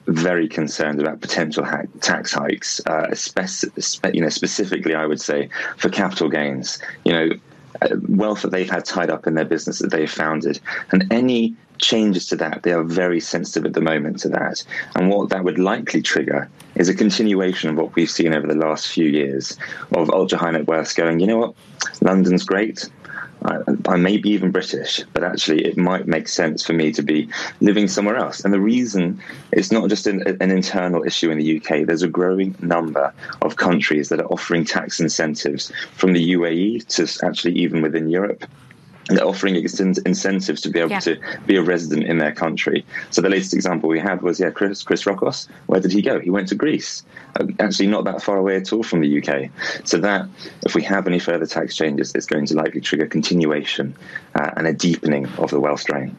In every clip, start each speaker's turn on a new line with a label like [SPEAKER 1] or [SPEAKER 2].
[SPEAKER 1] very concerned about potential tax hikes, specifically, I would say, for capital gains. Wealth that they've had tied up in their business that they've founded, and any changes to that, they are very sensitive at the moment to that. And what that would likely trigger is a continuation of what we've seen over the last few years of ultra high net worths going, you know what, London's great. I may be even British, but actually it might make sense for me to be living somewhere else. And the reason, it's not just an internal issue in the UK. There's a growing number of countries that are offering tax incentives, from the UAE to actually even within Europe. They're offering incentives to be able to be a resident in their country. So the latest example we had was, Chris Rockos. Where did he go? He went to Greece. Actually not that far away at all from the UK. So that, if we have any further tax changes, it's going to likely trigger continuation and a deepening of the wealth drain.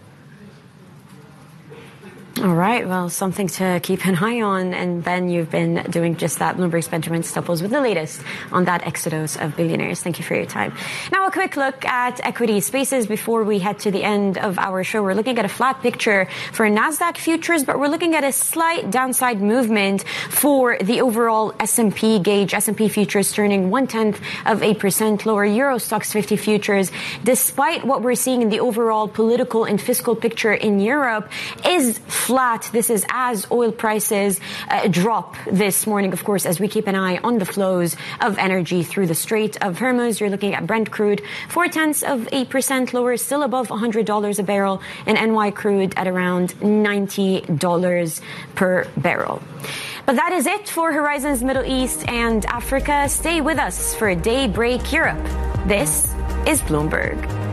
[SPEAKER 2] All right. Well, something to keep an eye on. And Ben, you've been doing just that. Bloomberg's Benjamin Stupples with the latest on that exodus of billionaires. Thank you for your time. Now, a quick look at equity spaces before we head to the end of our show. We're looking at a flat picture for NASDAQ futures, but we're looking at a slight downside movement for the overall S&P gauge. S&P futures turning 0.1% lower. Euro Stoxx 50 futures, despite what we're seeing in the overall political and fiscal picture in Europe, is flat. This is as oil prices drop this morning, of course, as we keep an eye on the flows of energy through the Strait of Hormuz. You're looking at Brent crude 0.4% lower, still above $100 a barrel, and NY crude at around $90 per barrel. But that is it for Horizons Middle East and Africa. Stay with us for Daybreak Europe. This is Bloomberg.